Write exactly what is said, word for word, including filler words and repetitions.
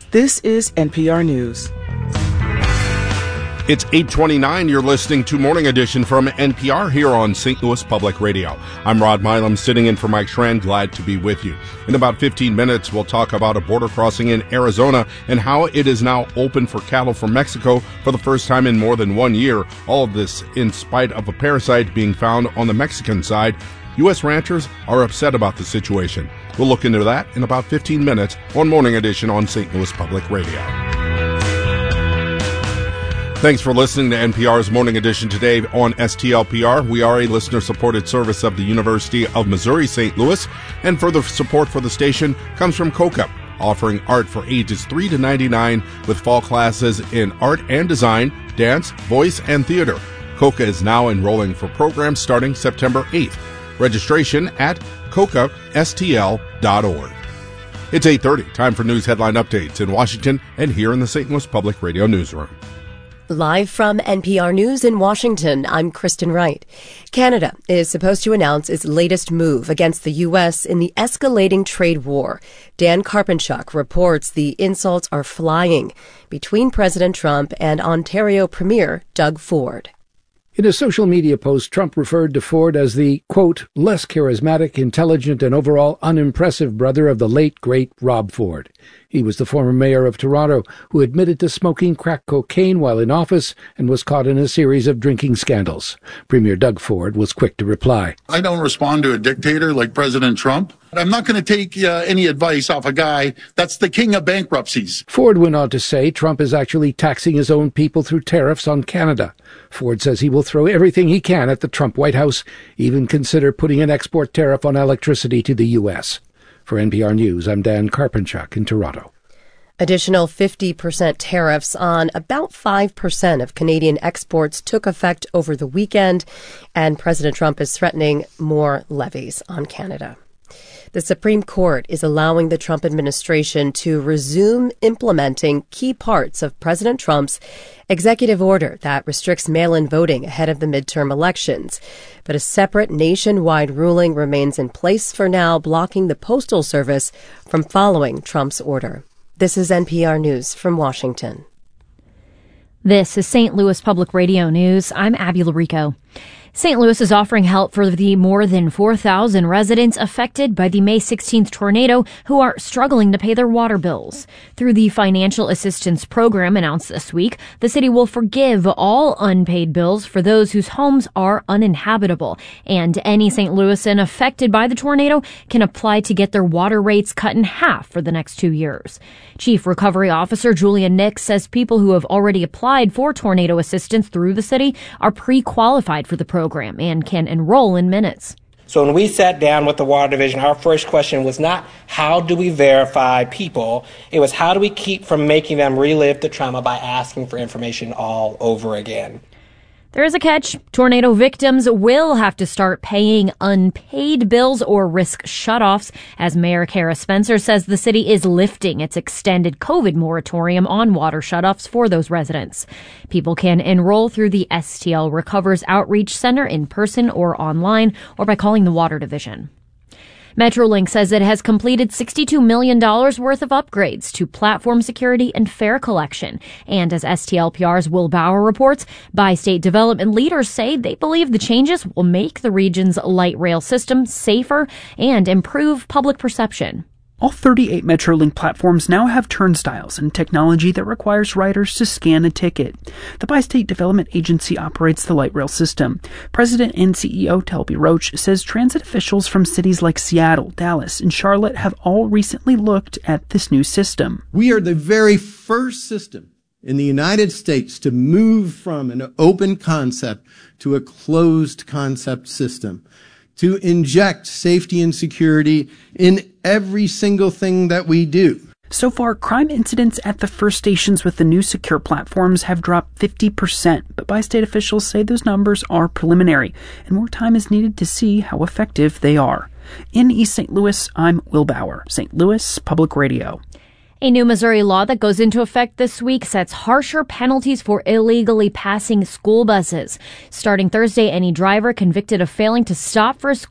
This is N P R News. It's eight twenty-nine. You're listening to Morning Edition from N P R here on Saint Louis Public Radio. I'm Rod Milam, sitting in for Mike Schran. Glad to be with you. In about fifteen minutes, we'll talk about a border crossing in Arizona and how it is now open for cattle from Mexico for the first time in more than one year. All of this in spite of a parasite being found on the Mexican side. U S ranchers are upset about the situation. We'll look into that in about fifteen minutes on Morning Edition on Saint Louis Public Radio. Thanks for listening to N P R's Morning Edition today on S T L P R. We are a listener-supported service of the University of Missouri-Saint Louis, and further support for the station comes from COCA, offering art for ages three to ninety-nine with fall classes in art and design, dance, voice, and theater. COCA is now enrolling for programs starting September eighth. Registration at coca s t l dot org. It's eight thirty. Time for news headline updates in Washington and here in the Saint Louis Public Radio newsroom. Live from N P R News in Washington, I'm Kristen Wright. Canada is supposed to announce its latest move against the U S in the escalating trade war. Dan Karpenchuk reports the insults are flying between President Trump and Ontario Premier Doug Ford. In a social media post, Trump referred to Ford as the, quote, less charismatic, intelligent, and overall unimpressive brother of the late, great Rob Ford. He was the former mayor of Toronto who admitted to smoking crack cocaine while in office and was caught in a series of drinking scandals. Premier Doug Ford was quick to reply. I don't respond to a dictator like President Trump. I'm not going to take uh, any advice off a guy that's the king of bankruptcies. Ford went on to say Trump is actually taxing his own people through tariffs on Canada. Ford says he will throw everything he can at the Trump White House, even consider putting an export tariff on electricity to the U S. For N P R News, I'm Dan Karpenchuk in Toronto. Additional fifty percent tariffs on about five percent of Canadian exports took effect over the weekend, and President Trump is threatening more levies on Canada. The Supreme Court is allowing the Trump administration to resume implementing key parts of President Trump's executive order that restricts mail-in voting ahead of the midterm elections. But a separate nationwide ruling remains in place for now, blocking the Postal Service from following Trump's order. This is N P R News from Washington. This is Saint Louis Public Radio News. I'm Abby Larico. Saint Louis is offering help for the more than four thousand residents affected by the May sixteenth tornado who are struggling to pay their water bills. Through the financial assistance program announced this week, the city will forgive all unpaid bills for those whose homes are uninhabitable, and any Saint Louisan affected by the tornado can apply to get their water rates cut in half for the next two years. Chief Recovery Officer Julia Nix says people who have already applied for tornado assistance through the city are pre-qualified for the program. program and can enroll in minutes. So when we sat down with the Water Division, our first question was not how do we verify people, it was how do we keep from making them relive the trauma by asking for information all over again. There is a catch. Tornado victims will have to start paying unpaid bills or risk shutoffs, as Mayor Kara Spencer says the city is lifting its extended COVID moratorium on water shutoffs for those residents. People can enroll through the S T L Recovers Outreach Center in person or online, or by calling the Water Division. Metrolink says it has completed sixty-two million dollars worth of upgrades to platform security and fare collection. And as S T L P R's Will Bauer reports, bi-state development leaders say they believe the changes will make the region's light rail system safer and improve public perception. All thirty-eight Metrolink platforms now have turnstiles and technology that requires riders to scan a ticket. The Bi-State Development Agency operates the light rail system. President and C E O Telby Roach says transit officials from cities like Seattle, Dallas, and Charlotte have all recently looked at this new system. We are the very first system in the United States to move from an open concept to a closed concept system, to inject safety and security in every single thing that we do. So far, crime incidents at the first stations with the new secure platforms have dropped fifty percent, but bi-state officials say those numbers are preliminary, and more time is needed to see how effective they are. In East Saint Louis, I'm Will Bauer, Saint Louis Public Radio. A new Missouri law that goes into effect this week sets harsher penalties for illegally passing school buses. Starting Thursday, any driver convicted of failing to stop for a school